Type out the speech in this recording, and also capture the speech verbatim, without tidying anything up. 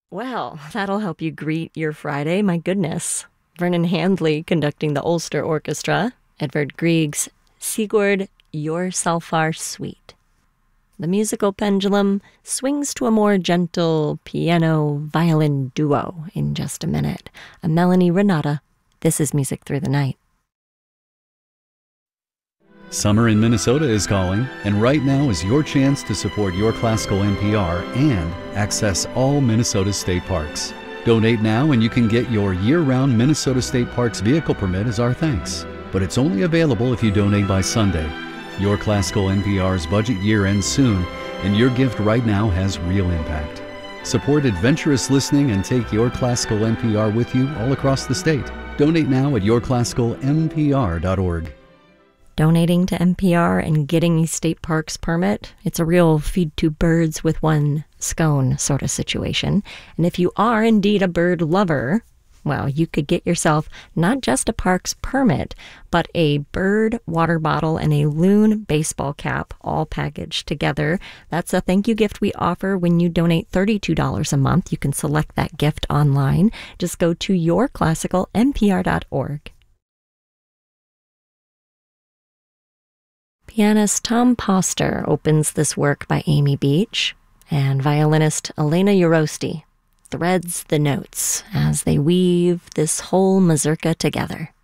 Well, that'll help you greet your Friday, my goodness. Vernon Handley conducting the Ulster Orchestra, Edvard Grieg's Sigurd Jorsalfar Suite. The musical pendulum swings to a more gentle piano-violin duo in just a minute. I'm Melanie Renata. This is Music Through the Night. Summer in Minnesota is calling, and right now is your chance to support Your Classical N P R and access all Minnesota state parks. Donate now and you can get your year-round Minnesota State Parks vehicle permit as our thanks. But it's only available if you donate by Sunday. Your Classical N P R's budget year ends soon, and your gift right now has real impact. Support adventurous listening and take Your Classical N P R with you all across the state. Donate now at your classical n p r dot org. Donating to N P R and getting a state parks permit, it's a real feed two birds with one scone sort of situation. And if you are indeed a bird lover, well, you could get yourself not just a parks permit, but a bird water bottle and a loon baseball cap all packaged together. That's a thank you gift we offer when you donate thirty-two dollars a month. You can select that gift online. Just go to your classical n p r dot org. Pianist Tom Poster opens this work by Amy Beach, and violinist Elena Urosti threads the notes as they weave this whole mazurka together.